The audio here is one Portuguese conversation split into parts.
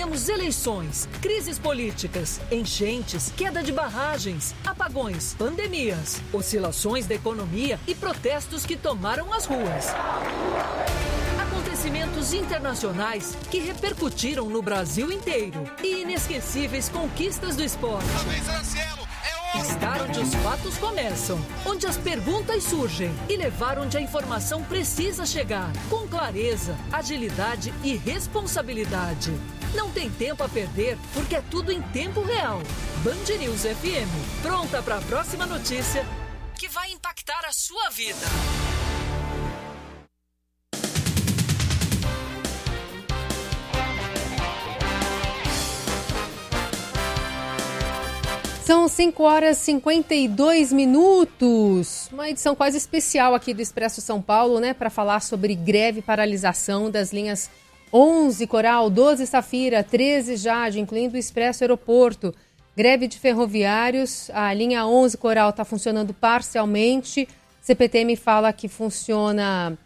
tivemos eleições, crises políticas, enchentes, queda de barragens, apagões, pandemias, oscilações da economia e protestos que tomaram as ruas. Acontecimentos internacionais que repercutiram no Brasil inteiro e inesquecíveis conquistas do esporte. Estar onde os fatos começam, onde as perguntas surgem e levar onde a informação precisa chegar, com clareza, agilidade e responsabilidade. Não tem tempo a perder, porque é tudo em tempo real. Band News FM, pronta para a próxima notícia que vai impactar a sua vida. São 5h52. Uma edição quase especial aqui do Expresso São Paulo, né? Para falar sobre greve e paralisação das linhas 11 Coral, 12 Safira, 13 Jade, incluindo o Expresso Aeroporto. Greve de ferroviários, a linha 11 Coral está funcionando parcialmente. CPTM fala que funciona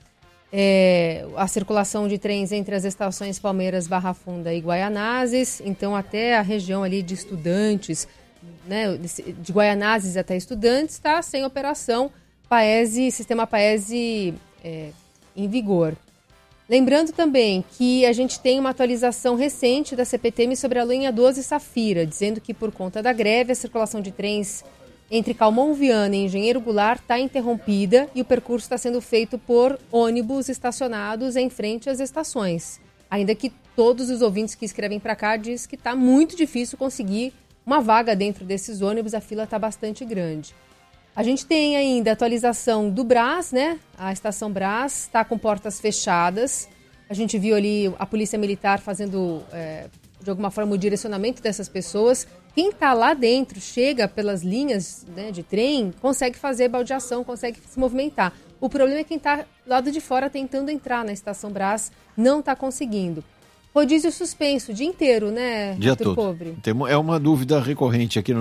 a circulação de trens entre as estações Palmeiras, Barra Funda e Guaianazes. Então até a região ali de estudantes, né, de Guaianazes até Estudantes, está sem operação, sistema Paese em vigor. Lembrando também que a gente tem uma atualização recente da CPTM sobre a linha 12 Safira, dizendo que por conta da greve, a circulação de trens entre Calmon Viana e Engenheiro Goulart está interrompida e o percurso está sendo feito por ônibus estacionados em frente às estações. Ainda que todos os ouvintes que escrevem para cá dizem que está muito difícil conseguir uma vaga dentro desses ônibus, a fila está bastante grande. A gente tem ainda a atualização do Brás, né? A estação Brás está com portas fechadas. A gente viu ali a Polícia Militar fazendo, de alguma forma, o direcionamento dessas pessoas. Quem está lá dentro, chega pelas linhas, né, de trem, consegue fazer baldeação, consegue se movimentar. O problema é quem está do lado de fora tentando entrar na estação Brás, não está conseguindo. Rodízio suspenso o dia inteiro, né? Dia todo. Pobre. É uma dúvida recorrente aqui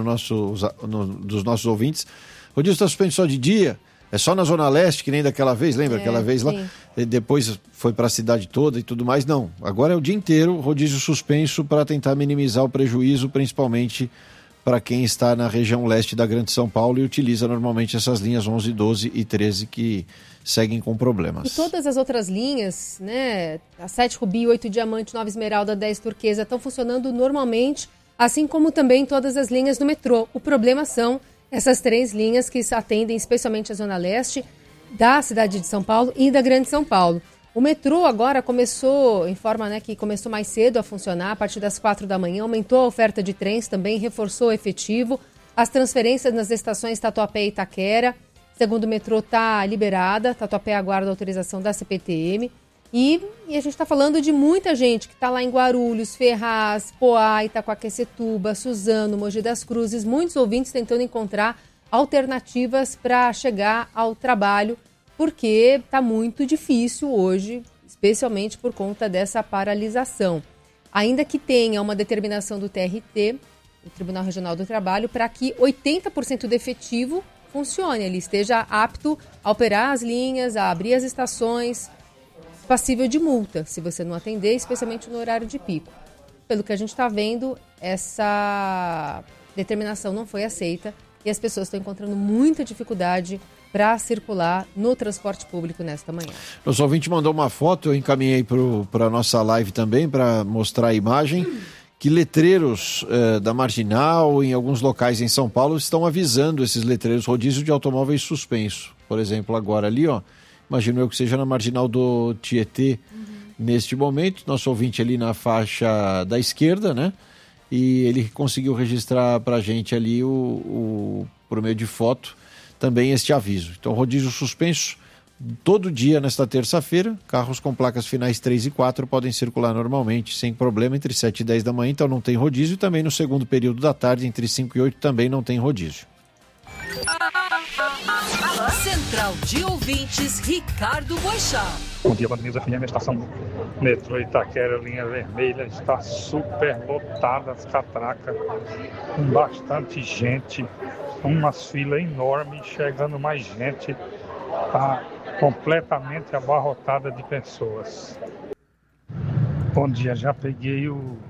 dos nossos ouvintes. Rodízio está suspenso só de dia? É só na Zona Leste, que nem daquela vez, lembra? Aquela vez lá? Depois foi para a cidade toda e tudo mais. Não, agora é o dia inteiro rodízio suspenso para tentar minimizar o prejuízo, principalmente para quem está na região leste da Grande São Paulo e utiliza normalmente essas linhas 11, 12 e 13 que seguem com problemas. E todas as outras linhas, né, a 7 Rubi, 8 Diamante, 9 Esmeralda, 10 Turquesa, estão funcionando normalmente, assim como também todas as linhas do metrô. O problema são essas 3 linhas que atendem especialmente a Zona Leste da cidade de São Paulo e da Grande São Paulo. O metrô agora informa, né, que começou mais cedo a funcionar, a partir das 4 da manhã, aumentou a oferta de trens também, reforçou o efetivo. As transferências nas estações Tatuapé e Itaquera, segundo o metrô, está liberada. Tatuapé aguarda a autorização da CPTM. E a gente está falando de muita gente que está lá em Guarulhos, Ferraz, Poá, Itaquaquecetuba, Suzano, Mogi das Cruzes, muitos ouvintes tentando encontrar alternativas para chegar ao trabalho, porque está muito difícil hoje, especialmente por conta dessa paralisação. Ainda que tenha uma determinação do TRT, o Tribunal Regional do Trabalho, para que 80% do efetivo funcione, ele esteja apto a operar as linhas, a abrir as estações, passível de multa, se você não atender, especialmente no horário de pico. Pelo que a gente está vendo, essa determinação não foi aceita e as pessoas estão encontrando muita dificuldade para circular no transporte público nesta manhã. Nosso ouvinte mandou uma foto, eu encaminhei para a nossa live também, para mostrar a imagem, que letreiros da Marginal, em alguns locais em São Paulo, estão avisando esses letreiros rodízio de automóveis suspenso. Por exemplo, agora ali, ó, imagino eu que seja na Marginal do Tietê, neste momento, nosso ouvinte ali na faixa da esquerda, né? E ele conseguiu registrar para a gente ali, por meio de foto, também este aviso. Então, rodízio suspenso todo dia nesta terça-feira. Carros com placas finais 3 e 4 podem circular normalmente, sem problema, entre 7 e 10 da manhã, então não tem rodízio. E também no segundo período da tarde, entre 5 e 8, também não tem rodízio. Central de Ouvintes, Ricardo Boixá. Bom dia, Band News FM, estação metrô Itaquera, linha vermelha, está super lotada as catracas, com bastante gente, umas filas enormes, chegando mais gente, está completamente abarrotada de pessoas. Bom dia, já peguei o